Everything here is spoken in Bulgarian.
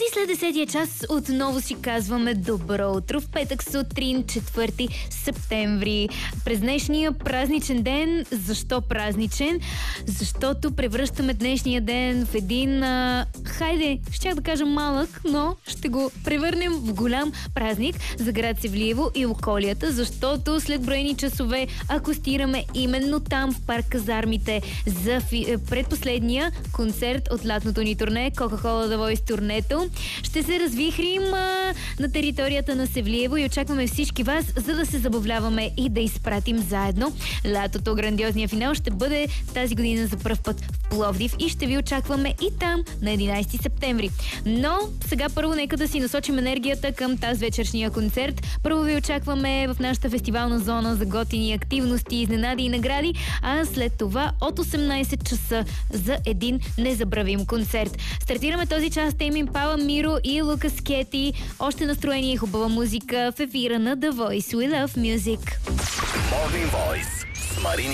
минути след 10-я час отново си казваме добро утро в петък сутрин, 4 септември. През днешния празничен ден. Защо празничен? Защото превръщаме днешния ден в един, щях да кажа малък, но ще го превърнем в голям празник за град Севлиево и околията, защото след броени часове акостираме именно там, в парк Казармите, за предпоследния концерт от лятното ни турне Coca-Cola The Voice турнето. Ще се развихрим на територията на Севлиево и очакваме всички вас, за да се забавляваме и да изпратим заедно. Лятото, грандиозния финал, ще бъде тази година за пръв път в Пловдив и ще ви очакваме и там на 11 септември. Но сега първо нека да си насочим енергията към тази вечершния концерт. Първо ви очакваме в нашата фестивална зона за готини активности, изненади и награди, а след това от 18 часа за един незабравим концерт. Стартираме този час Тейм Импала, Миро и Лукас Кети. Още настроение и хубава музика в ефира на The Voice. We love music. Morning Voice с Марин